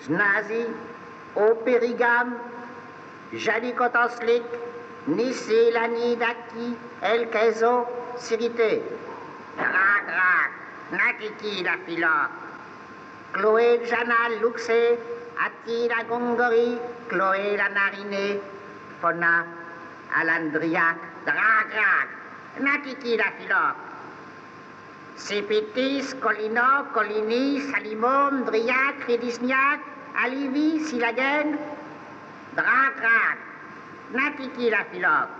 Znazi, au Périgame, Jalikotoslik, Nissi, Lani, Daki, El Kezo, Sirité. Drag, Nakiki, la Philo, Chloé, Jana, Luxé, Ati, la Gongori, Chloé, la Narinée, Fona, Alandriac, Drag, Nakiki, la Philo. Sipitis, Colino, Colini, Salimon, Driac, Ridisniac, Alivi, Silagen, Drag, Nakiki, la Philo.